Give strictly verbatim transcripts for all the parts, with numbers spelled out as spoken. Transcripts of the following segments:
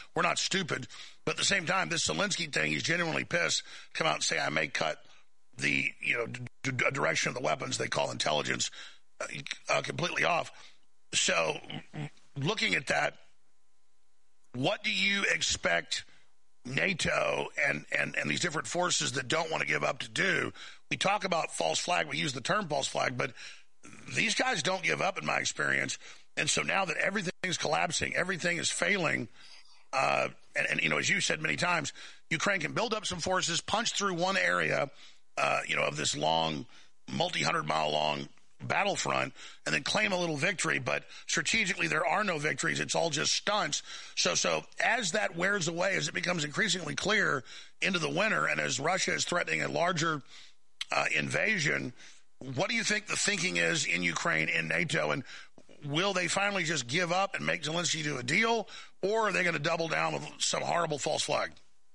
we're not stupid. But at the same time, this Zelensky thing, he's genuinely pissed. Come out and say, I may cut the, you know, d- d- direction of the weapons they call intelligence uh, uh, completely off. So looking at that, what do you expect NATO and, and, and these different forces that don't want to give up to do? We talk about false flag. We use the term false flag, but these guys don't give up in my experience. And so now that everything's collapsing, everything is failing, uh, and, and, you know, as you said many times, Ukraine can build up some forces, punch through one area, uh, you know, of this long, multi-hundred mile long battlefront, and then claim a little victory. But strategically, there are no victories. It's all just stunts. So, so as that wears away, as it becomes increasingly clear into the winter, and as Russia is threatening a larger uh, invasion, what do you think the thinking is in Ukraine, in NATO, and will they finally just give up and make Zelensky do a deal, or are they going to double down with some horrible false flag?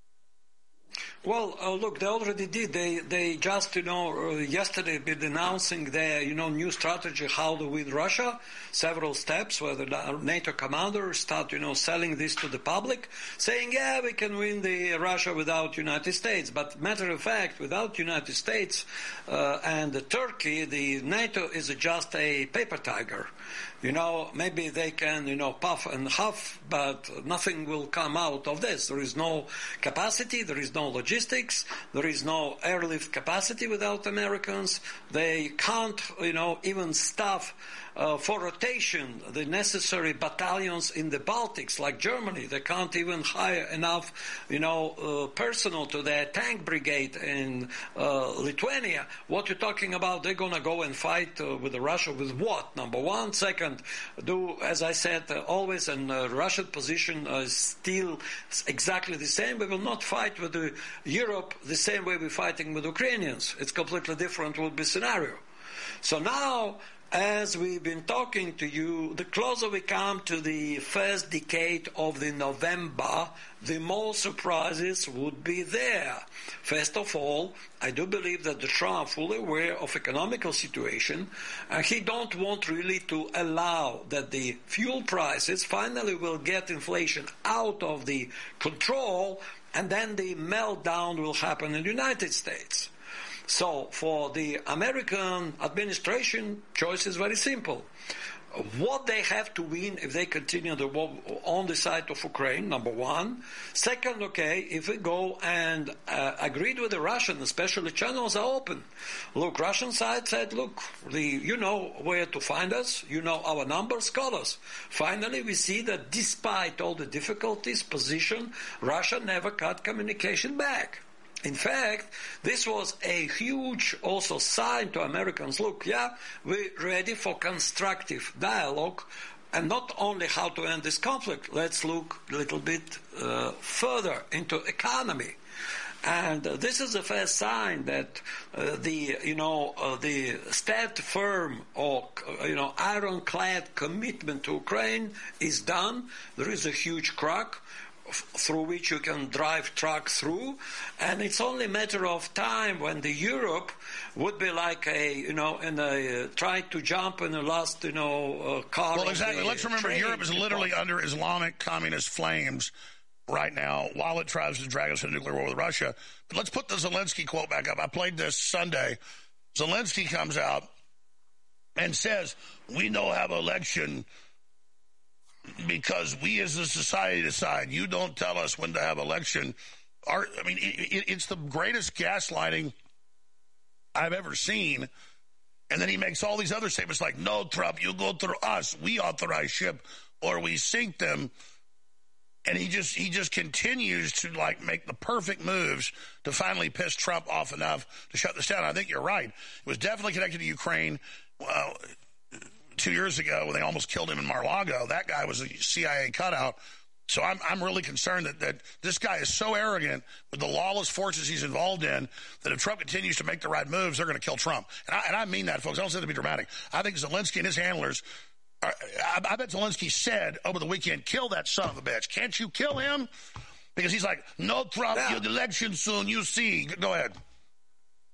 Well, uh, look, they already did. They they just, you know, uh, yesterday been announcing their, you know, new strategy how to win Russia. Several steps where the NATO commanders start, you know, selling this to the public, saying, yeah, we can win the Russia without United States. But matter of fact, without United States uh, and Turkey, the NATO is just a paper tiger. You know, maybe they can, you know, puff and huff, but nothing will come out of this. There is no capacity, there is no logistics, there is no airlift capacity without Americans. They can't, you know, even staff uh, for rotation the necessary battalions in the Baltics, like Germany. They can't even hire enough, you know, uh, personnel to their tank brigade in uh, Lithuania. What you're talking about, they're going to go and fight uh, with Russia with what? Number one. Second, do, as I said, uh, always, and uh, Russian position uh, is still exactly the same. We will not fight with the Europe the same way we're fighting with Ukrainians. It's completely different would be scenario. So now, as we've been talking to you, the closer we come to the first decade of the November, the more surprises would be there. First of all, I do believe that the Trump fully aware of economical situation, and he don't want really to allow that the fuel prices finally will get inflation out of the control, and then the meltdown will happen in the United States. So for the American administration, choice is very simple. What they have to win if they continue the war on the side of Ukraine, number one. Second, okay, if we go and uh, agreed with the Russians, especially channels are open. Look, Russian side said, look, the, you know where to find us, you know our numbers, call us. Finally, we see that despite all the difficulties, position, Russia never cut communication back. In fact, this was a huge also sign to Americans, look, yeah, we're ready for constructive dialogue, and not only how to end this conflict, let's look a little bit uh, further into economy. And uh, this is the first sign that uh, the, you know, uh, the stead firm or, uh, you know, ironclad commitment to Ukraine is done. There is a huge crack through which you can drive truck through, and it's only a matter of time when the Europe would be like a, you know, in a uh, try to jump in the last, you know, uh, car. Well, exactly. Let's remember, Europe is literally under Islamic communist flames right now while it tries to drag us into nuclear war with Russia. But let's put the Zelensky quote back up. I played this Sunday. Zelensky comes out and says, we know have election because we as a society decide. You don't tell us when to have election. Our, I mean, it, it, it's the greatest gaslighting I've ever seen. And then he makes all these other statements like, no, Trump, you go through us. We authorize ship or we sink them. And he just he just continues to, like, make the perfect moves to finally piss Trump off enough to shut this down. I think you're right. It was definitely connected to Ukraine. Well, two years ago when they almost killed him in Mar-a-Lago, that guy was a C I A cutout. So I'm I'm really concerned that, that this guy is so arrogant with the lawless forces he's involved in that if Trump continues to make the right moves, they're going to kill Trump. And I, and I mean that, folks. I don't say it to be dramatic. I think Zelensky and his handlers, are, I, I bet Zelensky said over the weekend, kill that son of a bitch. Can't you kill him? Because he's like, no, Trump, yeah. Your election soon, you see. Go ahead.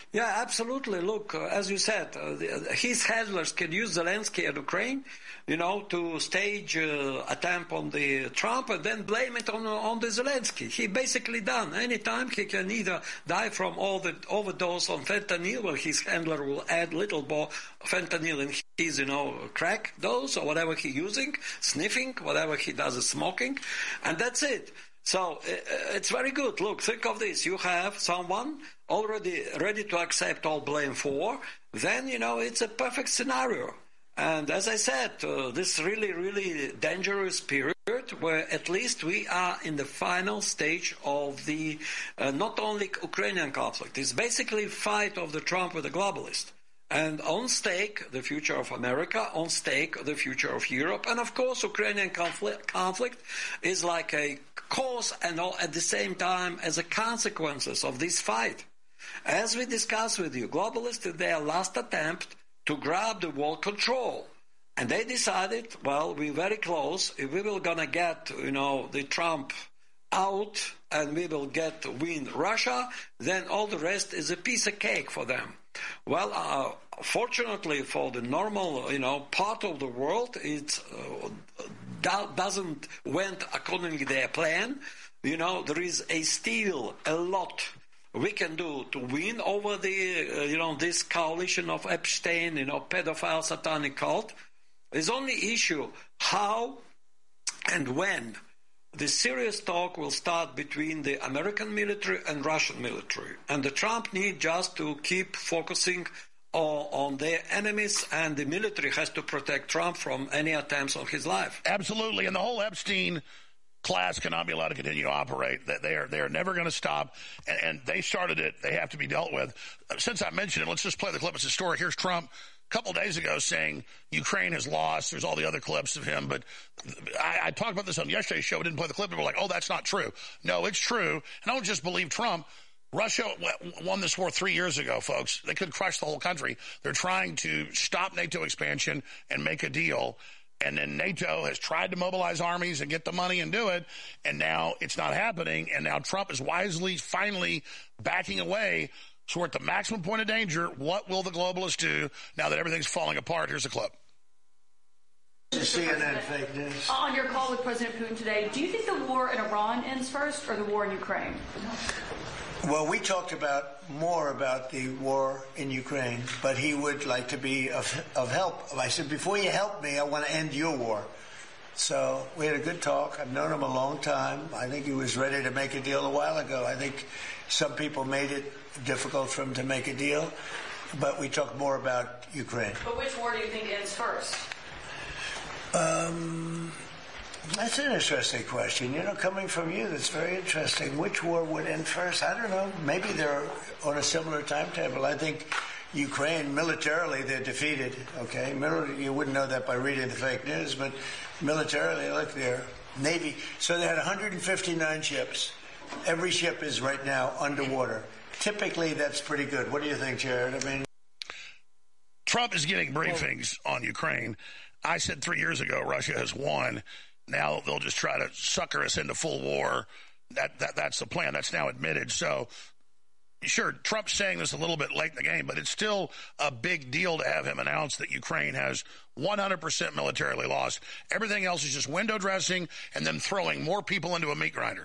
Yeah, absolutely. Look, uh, as you said, uh, the, his handlers can use Zelensky and Ukraine, you know, to stage uh, attempt on the Trump and then blame it on on the Zelensky. He basically done. Anytime he can either die from all the overdose on fentanyl, well, his handler will add little more fentanyl in his, you know, crack dose or whatever he's using, sniffing, whatever he does is smoking, and that's it. So uh, it's very good. Look, think of this. You have someone already ready to accept all blame for, then, you know, it's a perfect scenario. And as I said, uh, this really, really dangerous period where at least we are in the final stage of the uh, not only Ukrainian conflict, it's basically fight of the Trump with the globalist. And on stake, the future of America, on stake, the future of Europe. And of course, Ukrainian conflict, conflict is like a cause and all at the same time as a consequences of this fight. As we discussed with you, globalists did their last attempt to grab the world control. And they decided, well, we're very close. If we were going to get, you know, the Trump out and we will get win Russia, then all the rest is a piece of cake for them. Well, uh, fortunately for the normal, you know, part of the world, it uh, do- doesn't went according to their plan. You know, there is a still a lot we can do to win over the, uh, you know, this coalition of Epstein, you know, pedophile satanic cult. There's only issue how and when the serious talk will start between the American military and Russian military. And the Trump need just to keep focusing on, on their enemies, and the military has to protect Trump from any attempts on his life. Absolutely. And the whole Epstein class cannot be allowed to continue to operate. They are, they are never going to stop. And, and they started it. They have to be dealt with. Since I mentioned it, let's just play the clip. It's historic. Here's Trump a couple days ago saying Ukraine has lost. There's all the other clips of him. But I, I talked about this on yesterday's show. I didn't play the clip. People were like, oh, that's not true. No, it's true. And I don't just believe Trump. Russia won this war three years ago, folks. They could crush the whole country. They're trying to stop NATO expansion and make a deal. And then NATO has tried to mobilize armies and get the money and do it. And now it's not happening. And now Trump is wisely, finally backing away. So we're at the maximum point of danger. What will the globalists do now that everything's falling apart? Here's a clip. C N N fake news. On your call with President Putin today, do you think the war in Iran ends first or the war in Ukraine? Well, we talked about more about the war in Ukraine, but he would like to be of, of help. I said, before you help me, I want to end your war. So we had a good talk. I've known him a long time. I think he was ready to make a deal a while ago. I think some people made it difficult for him to make a deal, but we talked more about Ukraine. But which war do you think ends first? Um... That's an interesting question. You know, coming from you, that's very interesting. Which war would end first? I don't know. Maybe they're on a similar timetable. I think Ukraine, militarily, they're defeated, okay? You wouldn't know that by reading the fake news, but militarily, look, their Navy. So they had one hundred fifty-nine ships. Every ship is right now underwater. Typically, that's pretty good. What do you think, Jared? I mean, Trump is getting briefings on Ukraine. I said three years ago Russia has won. Now they'll just try to sucker us into full war. That, that that's the plan. That's now admitted. So, sure, Trump's saying this a little bit late in the game, but it's still a big deal to have him announce that Ukraine has one hundred percent militarily lost. Everything else is just window dressing and then throwing more people into a meat grinder.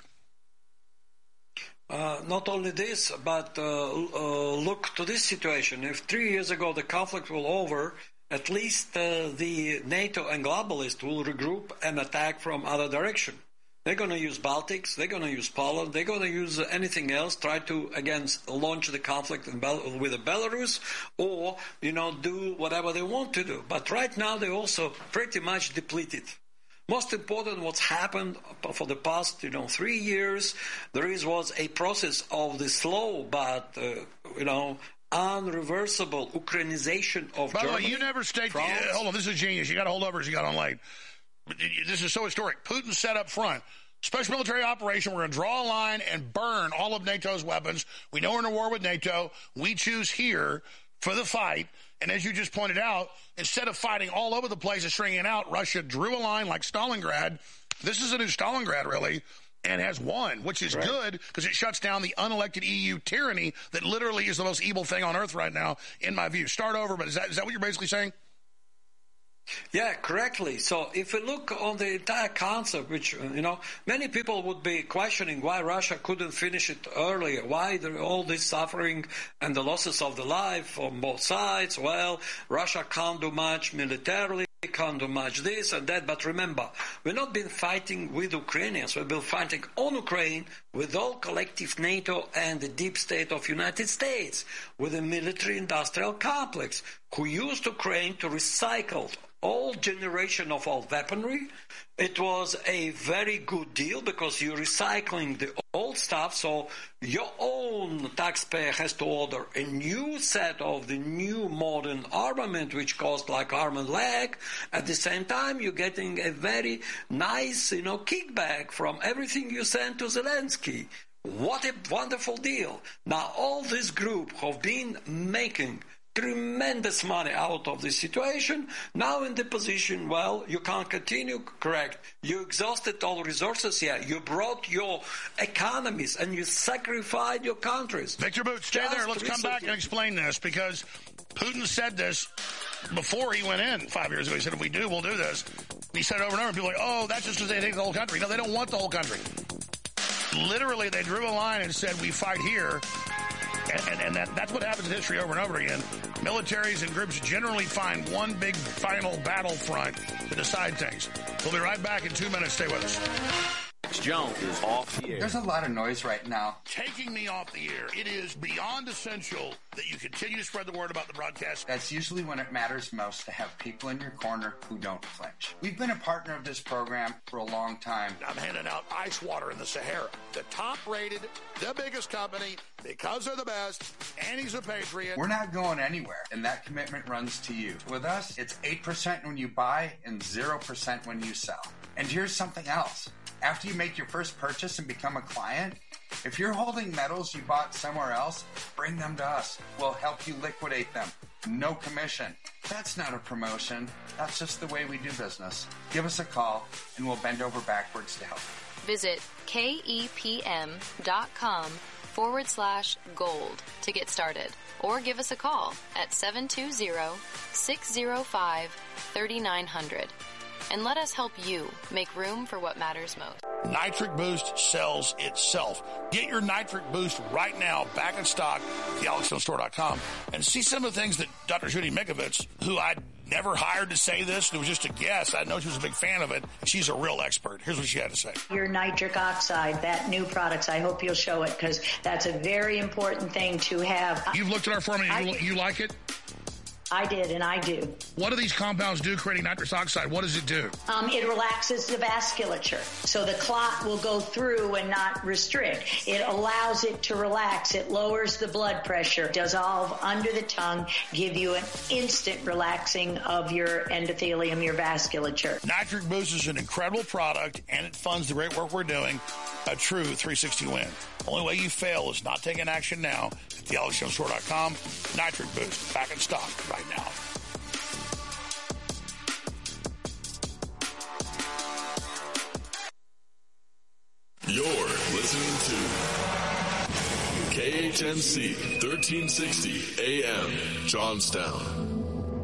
Uh, not only this, but uh, uh, look to this situation. If three years ago the conflict was over, at least uh, the NATO and globalists will regroup and attack from other direction. They're going to use Baltics, they're going to use Poland, they're going to use anything else, try to, again, launch the conflict in Bel- with Belarus, or, you know, do whatever they want to do. But right now they're also pretty much depleted. Most important, what's happened for the past, you know, three years, there is was a process of the slow but, uh, you know, unreversible Ukrainization of By Germany. the way, you never state. The, uh, hold on, this is genius. You got to hold over as you got on late. This is so historic. Putin said up front, special military operation, we're going to draw a line and burn all of NATO's weapons. We know we're in a war with NATO. We choose here for the fight. And as you just pointed out, instead of fighting all over the place and stringing it out, Russia drew a line like Stalingrad. This is a new Stalingrad, really. and has won, which is right. good because it shuts down the unelected E U tyranny that literally is the most evil thing on earth right now, in my view. Start over, but is that is that what you're basically saying? Yeah, correctly. So if we look on the entire concept, which, you know, many people would be questioning why Russia couldn't finish it earlier, why there all this suffering and the losses of the life on both sides. Well, Russia can't do much militarily, can't do much this and that. But remember, we've not been fighting with Ukrainians. We've been fighting on Ukraine with all collective NATO and the deep state of United States, with a military-industrial complex who used Ukraine to recycle all generation of all weaponry. It was a very good deal because you're recycling the old stuff, so your own taxpayer has to order a new set of the new modern armament, which costs like arm and leg. At the same time, you're getting a very nice, you know, kickback from everything you send to Zelensky. What a wonderful deal. Now, all this group have been making tremendous money out of this situation. Now in the position, well, you can't continue, correct. You exhausted all resources here. You brought your economies and you sacrificed your countries. Victor Bout, stay Just there. Let's come back and explain this, because Putin said this before he went in five years ago. He said, if we do, we'll do this. He said it over and over. People are like, oh, that's just because they take the whole country. No, they don't want the whole country. Literally, they drew a line and said, we fight here. And, and, and that, that's what happens in history over and over again. Militaries and groups generally find one big final battlefront to decide things. We'll be right back in two minutes. Stay with us. Jones is off the air. There's a lot of noise right now. Taking me off the air. It is beyond essential that you continue to spread the word about the broadcast. That's usually when it matters most, to have people in your corner who don't flinch. We've been a partner of this program for a long time. I'm handing out ice water in the Sahara. The top-rated, the biggest company, because they're the best, and he's a patriot. We're not going anywhere, and that commitment runs to you. With us, it's eight percent when you buy and zero percent when you sell. And here's something else. After you make your first purchase and become a client, if you're holding metals you bought somewhere else, bring them to us. We'll help you liquidate them. No commission. That's not a promotion. That's just the way we do business. Give us a call, and we'll bend over backwards to help. Visit kepm.com forward slash gold to get started. Or give us a call at seven two zero, six zero five, three nine zero zero. And let us help you make room for what matters most. Nitric Boost sells itself. Get your Nitric Boost right now, back in stock at the alex stone store dot com. And see some of the things that Doctor Judy Mikovits, who I never hired to say this, it was just a guess. I know she was a big fan of it. She's a real expert. Here's what she had to say. Your nitric oxide, that new products, I hope you'll show it, because that's a very important thing to have. You've looked at our formula. You, you like it? I did, and I do. What do these compounds do, creating nitrous oxide? What does it do? Um, it relaxes the vasculature, so the clot will go through and not restrict. It allows it to relax. It lowers the blood pressure, dissolve under the tongue, give you an instant relaxing of your endothelium, your vasculature. Nitric Boost is an incredible product, and it funds the great work we're doing. A true three sixty win. The only way you fail is not taking action now at the alex stone store dot com. Nitric Boost, back in stock right now. You're listening to K H N C thirteen sixty A M Johnstown.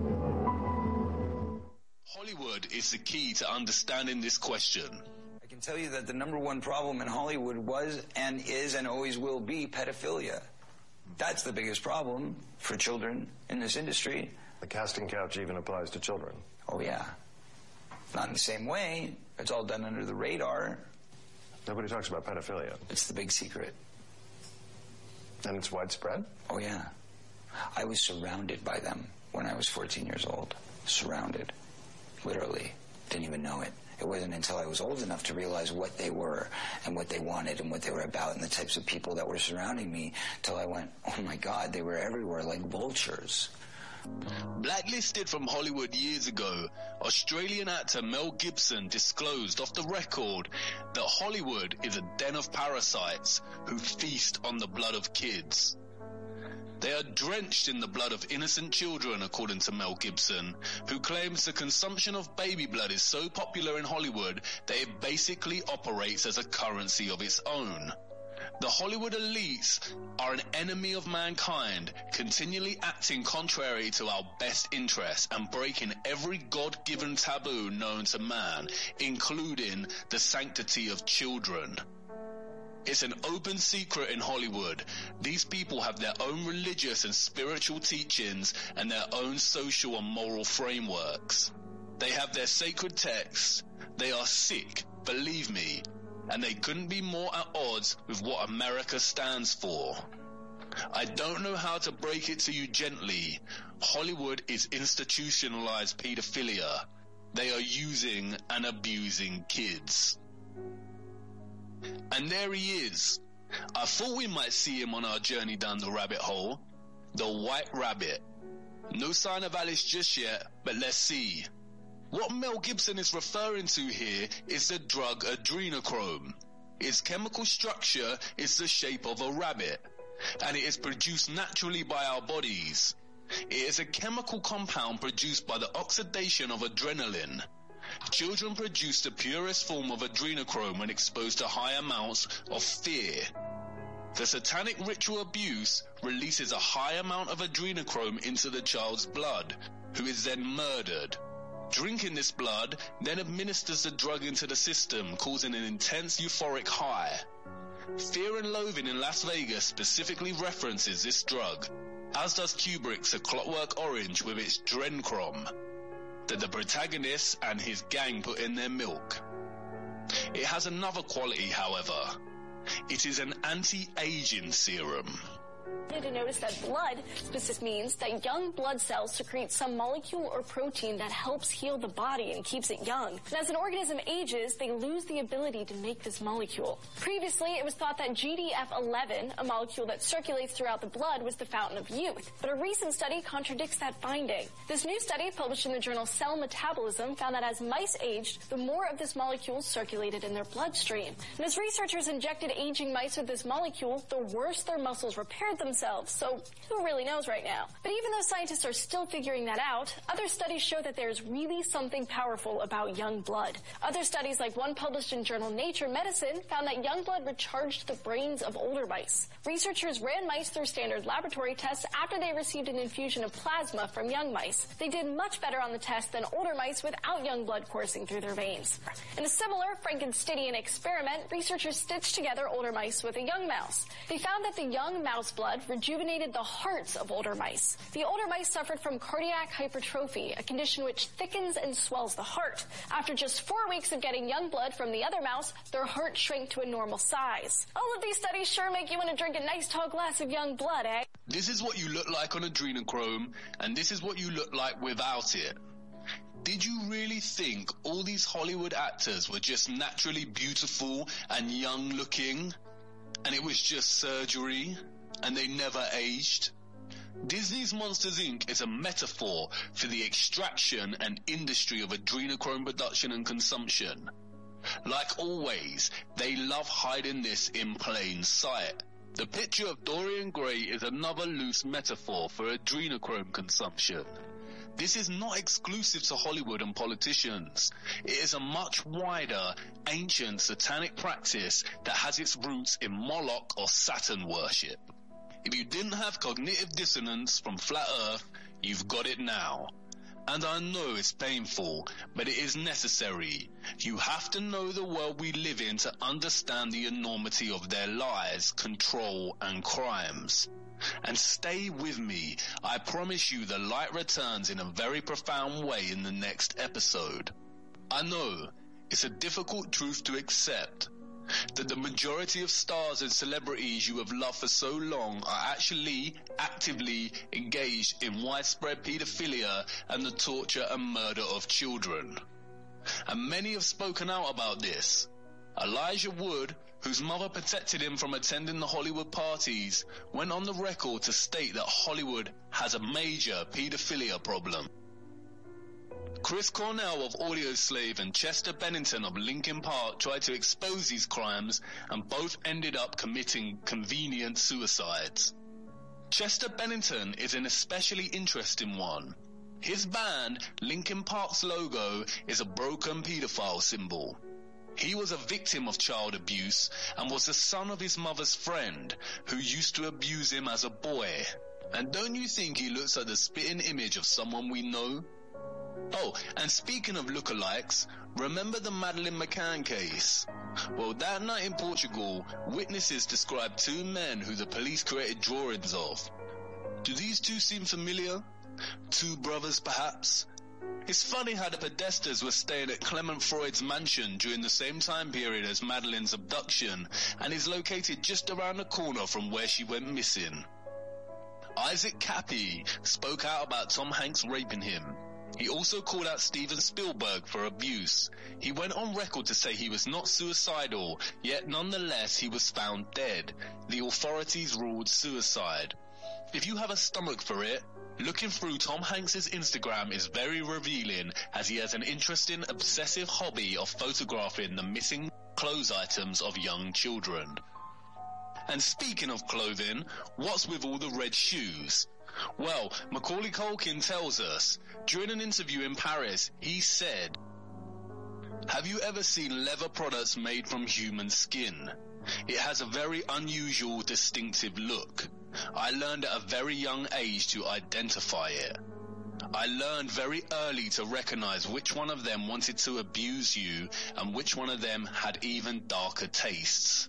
Hollywood is the key to understanding this question. I can tell you that the number one problem in Hollywood was and is and always will be pedophilia. That's the biggest problem for children in this industry. The casting couch even applies to children. Oh, yeah. Not in the same way. It's all done under the radar. Nobody talks about pedophilia. It's the big secret. And it's widespread? Oh, yeah. I was surrounded by them when I was fourteen years old. Surrounded. Literally. Didn't even know it. It wasn't until I was old enough to realize what they were and what they wanted and what they were about and the types of people that were surrounding me till I went, oh my God, they were everywhere like vultures. Blacklisted from Hollywood years ago, Australian actor Mel Gibson disclosed off the record that Hollywood is a den of parasites who feast on the blood of kids. They are drenched in the blood of innocent children, according to Mel Gibson, who claims the consumption of baby blood is so popular in Hollywood that it basically operates as a currency of its own. The Hollywood elites are an enemy of mankind, continually acting contrary to our best interests and breaking every God-given taboo known to man, including the sanctity of children. It's an open secret in Hollywood. These people have their own religious and spiritual teachings and their own social and moral frameworks. They have their sacred texts. They are sick, believe me. And they couldn't be more at odds with what America stands for. I don't know how to break it to you gently. Hollywood is institutionalized pedophilia. They are using and abusing kids. And there he is. I thought we might see him on our journey down the rabbit hole. The White Rabbit. No sign of Alice just yet, but let's see. What Mel Gibson is referring to here is the drug adrenochrome. Its chemical structure is the shape of a rabbit, and it is produced naturally by our bodies. It is a chemical compound produced by the oxidation of adrenaline. Children produce the purest form of adrenochrome when exposed to high amounts of fear. The satanic ritual abuse releases a high amount of adrenochrome into the child's blood, who is then murdered. Drinking this blood then administers the drug into the system, causing an intense euphoric high. Fear and Loathing in Las Vegas specifically references this drug, as does Kubrick's A Clockwork Orange with its Drenchrome, that the protagonist and his gang put in their milk. It has another quality, however. It is an anti-aging serum. To notice that blood specific means that young blood cells secrete some molecule or protein that helps heal the body and keeps it young. And as an organism ages, they lose the ability to make this molecule. Previously, it was thought that G D F eleven, a molecule that circulates throughout the blood, was the fountain of youth. But a recent study contradicts that finding. This new study, published in the journal Cell Metabolism, found that as mice aged, the more of this molecule circulated in their bloodstream. And as researchers injected aging mice with this molecule, the worse their muscles repaired themselves. So who really knows right now? But even though scientists are still figuring that out, other studies show that there's really something powerful about young blood. Other studies, like one published in journal Nature Medicine, found that young blood recharged the brains of older mice. Researchers ran mice through standard laboratory tests after they received an infusion of plasma from young mice. They did much better on the test than older mice without young blood coursing through their veins. In a similar Frankensteinian experiment, researchers stitched together older mice with a young mouse. They found that the young mouse blood rejuvenated the hearts of older mice. The older mice suffered from cardiac hypertrophy, a condition which thickens and swells the heart. After just four weeks of getting young blood from the other mouse, their heart shrank to a normal size. All of these studies sure make you want to drink a nice tall glass of young blood, eh? This is what you look like on adrenochrome, and this is what you look like without it. Did you really think all these Hollywood actors were just naturally beautiful and young looking, and it was just surgery? And they never aged? Disney's Monsters, Incorporated is a metaphor for the extraction and industry of adrenochrome production and consumption. Like always, they love hiding this in plain sight. The picture of Dorian Gray is another loose metaphor for adrenochrome consumption. This is not exclusive to Hollywood and politicians. It is a much wider, ancient satanic practice that has its roots in Moloch or Saturn worship. If you didn't have cognitive dissonance from Flat Earth, you've got it now. And I know it's painful, but it is necessary. You have to know the world we live in to understand the enormity of their lies, control, and crimes. And stay with me. I promise you the light returns in a very profound way in the next episode. I know, it's a difficult truth to accept, that the majority of stars and celebrities you have loved for so long are actually actively engaged in widespread pedophilia and the torture and murder of children. And many have spoken out about this. Elijah Wood, whose mother protected him from attending the Hollywood parties, went on the record to state that Hollywood has a major pedophilia problem. Chris Cornell of Audioslave and Chester Bennington of Linkin Park tried to expose these crimes, and both ended up committing convenient suicides. Chester Bennington is an especially interesting one. His band, Linkin Park's logo, is a broken pedophile symbol. He was a victim of child abuse and was the son of his mother's friend, who used to abuse him as a boy. And don't you think he looks like the spitting image of someone we know? Oh, and speaking of lookalikes, remember the Madeleine McCann case? Well, that night in Portugal, witnesses described two men who the police created drawings of. Do these two seem familiar? Two brothers, perhaps? It's funny how the Podestas were staying at Clement Freud's mansion during the same time period as Madeleine's abduction, and is located just around the corner from where she went missing. Isaac Cappy spoke out about Tom Hanks raping him. He also called out Steven Spielberg for abuse. He went on record to say he was not suicidal, yet nonetheless he was found dead. The authorities ruled suicide. If you have a stomach for it, looking through Tom Hanks' Instagram is very revealing, as he has an interesting obsessive hobby of photographing the missing clothes items of young children. And speaking of clothing, what's with all the red shoes? Well, Macaulay Culkin tells us, during an interview in Paris, he said, "Have you ever seen leather products made from human skin? It has a very unusual, distinctive look. I learned at a very young age to identify it. I learned very early to recognize which one of them wanted to abuse you and which one of them had even darker tastes."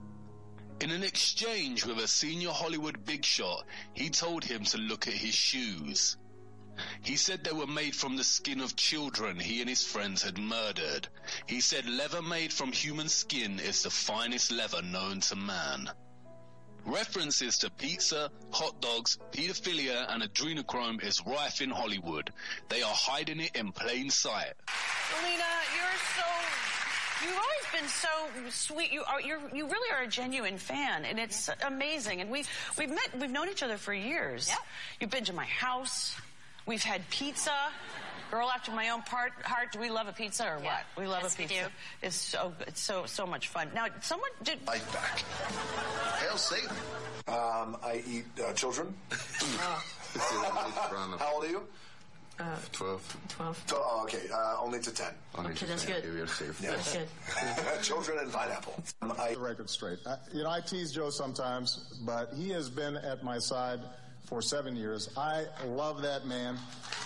In an exchange with a senior Hollywood big shot, he told him to look at his shoes. He said they were made from the skin of children he and his friends had murdered. He said leather made from human skin is the finest leather known to man. References to pizza, hot dogs, pedophilia, and adrenochrome is rife in Hollywood. They are hiding it in plain sight. Melina, you're so... You've always been so sweet. You are, you're, you really are a genuine fan, and it's amazing. And we've we've met, we've known each other for years. Yeah. You've been to my house. We've had pizza. Girl after my own part, heart. Do we love a pizza or yeah. what? We love yes, a pizza. We do. It's so it's so so much fun. Now, someone did. Life back. Hail Satan. Um, I eat uh, children. How old are you? Uh, twelve. twelve. Oh, okay. Uh, only to ten. Only okay, to that's ten. Good. We're safe. Yeah. That's good. Children and pineapple. Um, I, the record straight. I, you know, I tease Joe sometimes, but he has been at my side for seven years. I love that man.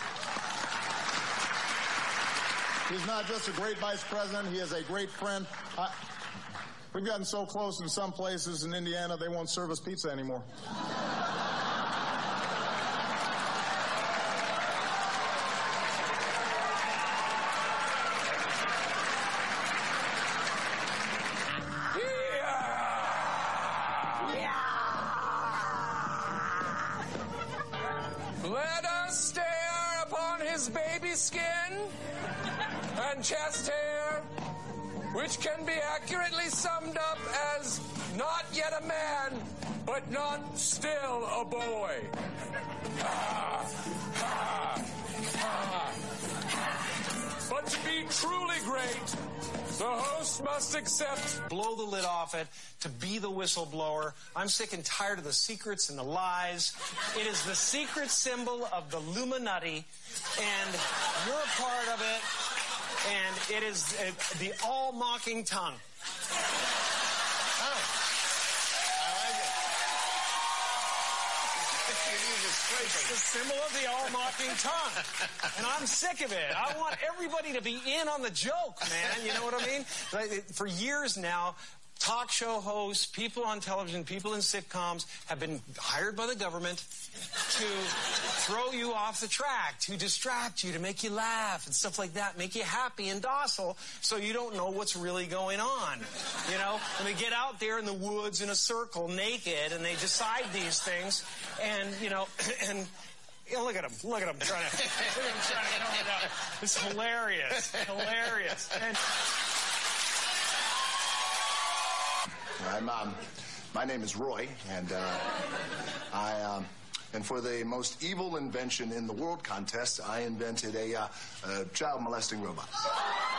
He's not just a great vice president. He is a great friend. I, we've gotten so close in some places in Indiana, they won't serve us pizza anymore. Chest hair, which can be accurately summed up as not yet a man, but not still a boy. Ah, ah, ah. But to be truly great, the host must accept. Blow the lid off it, to be the whistleblower. I'm sick and tired of the secrets and the lies. It is the secret symbol of the Illuminati, and you're a part of it. And it is uh, the all-mocking tongue. Oh. I like it. It's the symbol of the all-mocking tongue. And I'm sick of it. I want everybody to be in on the joke, man. You know what I mean? For years now, talk show hosts, people on television, people in sitcoms have been hired by the government to throw you off the track, to distract you, to make you laugh and stuff like that, make you happy and docile so you don't know what's really going on. You know, and they get out there in the woods in a circle naked and they decide these things and, you know, and... You know, look at him. Look at him trying to, look at him trying to get over that. It's hilarious. Hilarious. And... I'm, um, my name is Roy, and uh, I, um, and for the most evil invention in the world contest, I invented a, uh, a child molesting robot.